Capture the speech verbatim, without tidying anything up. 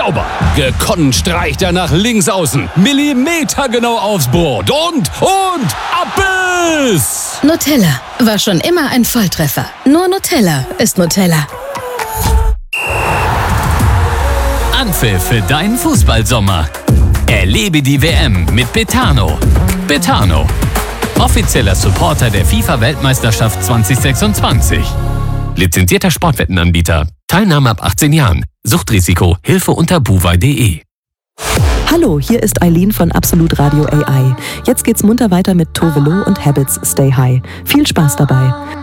sauber. Gekonnt streicht er nach links außen. Millimetergenau aufs Brot. Und, und, Abbiss! Nutella war schon immer ein Volltreffer. Nur Nutella ist Nutella. Anpfiff für deinen Fußballsommer. Erlebe die W M mit Betano. Betano, offizieller Supporter der FIFA-Weltmeisterschaft zwanzig sechsundzwanzig. Lizenzierter Sportwettenanbieter. Teilnahme ab achtzehn Jahren. Suchtrisiko. Hilfe unter buwei punkt de. Hallo, hier ist Eileen von Absolut Radio A I. Jetzt geht's munter weiter mit Tove Lo und Habits Stay High. Viel Spaß dabei.